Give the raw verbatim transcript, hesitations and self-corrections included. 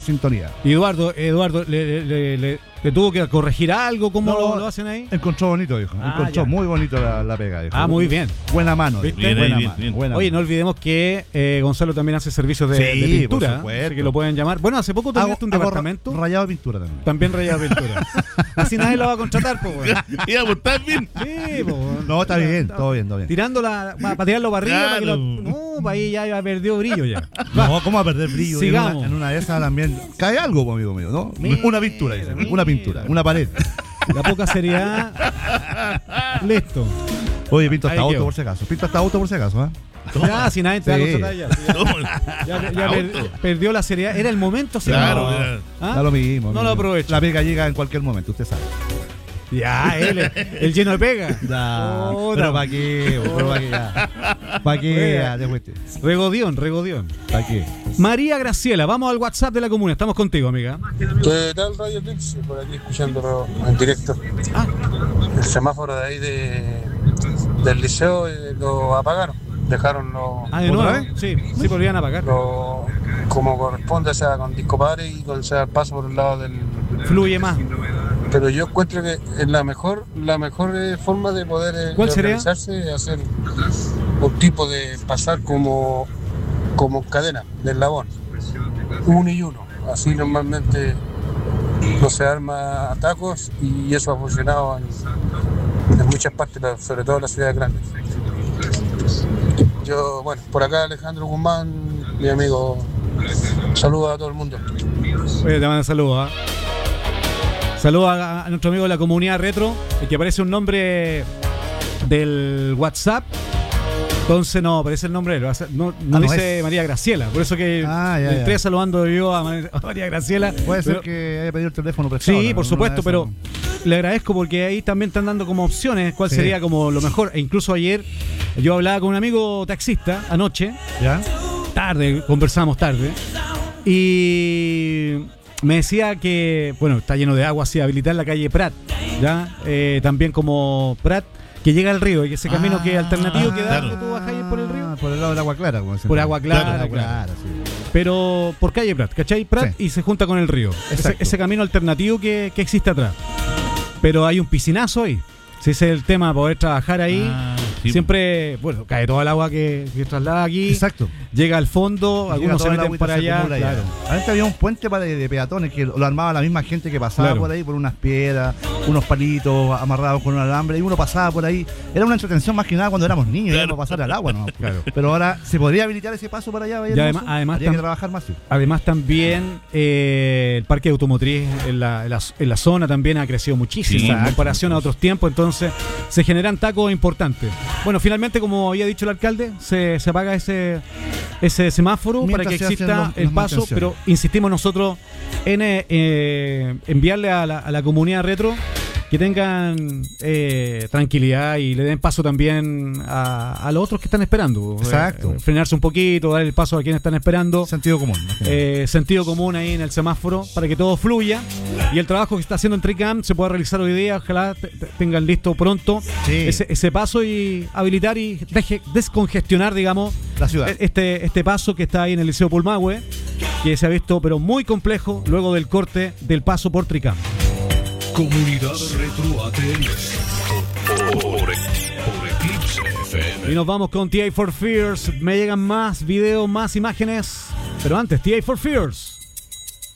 sintonía. Y Eduardo, Eduardo, ¿le, le, le, le tuvo que corregir algo? ¿Cómo No, lo, lo hacen ahí? Encontró bonito, dijo. Ah, encontró ya. muy bonito la, la pega, dijo. Ah, muy bien. Buena mano. ¿Viste? Bien, buena bien, mano. bien. Buena Oye, no mano. olvidemos que eh, Gonzalo también hace servicios de, Sí, de pintura. por supuesto. Así que lo pueden llamar. Bueno, hace poco terminaste un Hago- hago departamento. rayado de pintura también. También rayado de pintura. Así nadie la va a contratar, pues, weón. Ya, pues está bien. Sí, po, weón. No, está bien, todo bien, todo bien. Tirándola, para tirarlo para arriba, para que lo- Claro. no, para ahí ya, ya perdió brillo ya. No, ¿cómo va a perder brillo? En Sigamos. una, en una de esas también cae algo, pues, amigo mío, ¿no? Una pintura, dice. Una pintura, una pared. La poca seriedad. Listo. Oye, pinto hasta Ahí auto quedó. por si acaso. Pinto hasta auto por si acaso, ¿eh? Ya, si nadie te va a Sí. contratar ya. Ya, ya- ya per- Auto. perdió la seriedad. Era el momento, ¿sí? Claro, No. ya. ¿Ah? Da lo mismo. No amigo. lo aprovecho. La pega llega en cualquier momento, usted sabe. Ya, él, el lleno de pega. Ya, Puta. pero ¿para qué? Pero ¿para qué? Ya. ¿Para qué? Ya, te fuiste. Regodión, regodión. ¿Para qué? María Graciela, vamos al WhatsApp de la comuna. Estamos contigo, amiga. ¿Qué tal, Radio Trix? Por aquí escuchándolo en directo. Ah, El semáforo de ahí de, del liceo eh, lo apagaron. Dejaron lo, ah de ¿Otra nuevo. Sí, sí, podrían apagar. lo- como corresponde, o sea, con disco padre y con sea, el paso por el lado del. Fluye más. Pero yo encuentro que es la mejor, la mejor eh, forma de poder eh, ¿Cuál de sería? organizarse es hacer un tipo de pasar como, como cadena del eslabón. Uno y uno. Así normalmente no se arma atacos y eso ha funcionado en, en muchas partes, sobre todo en las ciudades grandes. Yo, bueno, por acá Alejandro Guzmán, mi amigo, saludos a todo el mundo. Oye, te mando saludos. ¿ah? Saludos a, a nuestro amigo de la comunidad retro, el que aparece un nombre del WhatsApp. Entonces no aparece el nombre, no, no, Ah, no dice es. María Graciela. Por eso que Ah, ya, le entré ya. saludando yo a, Ma- a María Graciela. Puede ser Pero- que haya pedido el teléfono prestado. Sí, ¿no? por Una supuesto, de pero esas. le agradezco porque ahí también están dando como opciones cuál Sí. sería como lo mejor. E incluso ayer yo hablaba con un amigo taxista anoche, ¿Ya? tarde, conversamos tarde, y me decía que, bueno, está lleno de agua, así, habilitar la calle Prat, ¿ya? Eh, también como Prat, que llega al río, y ese camino Ah, que es alternativo que da claro. que tú bajas ahí por el río. Ah, por el lado del agua clara. Como dicen. Por agua clara, Claro, agua claro. clara, sí. Pero por calle Prat, ¿cachai? Prat Sí. y se junta con el río. Ese, Exacto. ese camino alternativo que, que existe atrás. Pero hay un piscinazo ahí. Si ese es el tema, poder trabajar ahí. Ah, sí. Siempre, bueno, cae toda el agua que, que traslada aquí. Exacto. Llega al fondo, Llega algunos se toda la meten agüita, para se allá. acumula allá. Claro. Antes había un puente para de, de peatones que lo armaba la misma gente que pasaba Claro. por ahí, por unas piedras, unos palitos amarrados con un alambre, y uno pasaba por ahí. Era una entretención más que nada cuando éramos niños, Claro. íbamos a pasar al agua, ¿no? Claro. Pero ahora, ¿se podría habilitar ese paso para allá? Valle Y Hermoso? además- además Habría que tam- trabajar más, sí. Además también eh, el parque automotriz en la, en, la, en la zona también ha crecido muchísimo Sí, en mucho, comparación a otros tiempos, entonces se generan tacos importantes. Bueno, finalmente, como había dicho el alcalde, se, se apaga ese, ese semáforo Mientras para que se hacen exista los- el las paso, mantenciones. pero insistimos nosotros en eh, eh, enviarle a la, a la comunidad retro que tengan eh, tranquilidad y le den paso también a, a los otros que están esperando. Exacto. Eh, frenarse un poquito, dar el paso a quienes están esperando. Sentido común. más que nada. Eh, sentido común ahí en el semáforo para que todo fluya y el trabajo que está haciendo en Tricam se pueda realizar hoy día. Ojalá te- te- tengan listo pronto Sí. ese, ese paso y habilitar y deje- descongestionar, digamos, La ciudad. este, este paso que está ahí en el Liceo Pulmahue, que se ha visto pero muy complejo luego del corte del paso por Tricam. Comunidad Retro A T M por, por, por Eclipse F M. Y nos vamos con T A for Fears. Me llegan más videos, más imágenes, pero antes T A for Fears.